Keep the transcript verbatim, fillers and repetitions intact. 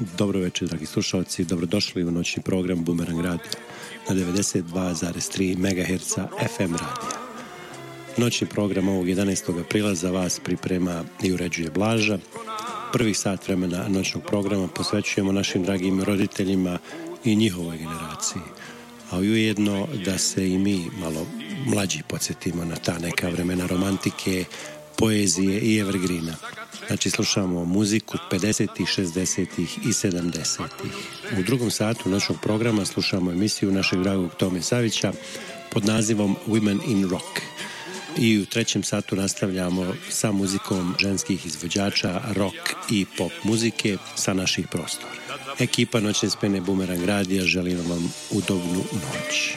Dobro večer, dragi slušalci, dobrodošli u noćni program Bumerang Radio na devedeset dva zarez tri megaherca F M radija. Noćni program ovog jedanaestog aprila za vas priprema i uređuje Blaža. Prvi sat vremena noćnog programa posvećujemo našim dragim roditeljima i njihovoj generaciji, a ujedno da se i mi malo mlađi podsjetimo na ta neka vremena romantike, poezije i evergreena. Znači slušamo muziku pedesetih, šezdesetih i sedamdesetih. U drugom satu noćnog programa slušamo emisiju našeg dragog Tome Savića pod nazivom Women in Rock. I u trećem satu nastavljamo sa muzikom ženskih izvođača rock i pop muzike sa naših prostora. Ekipa noćne smene Bumerang Radija želi vam udobnu noć.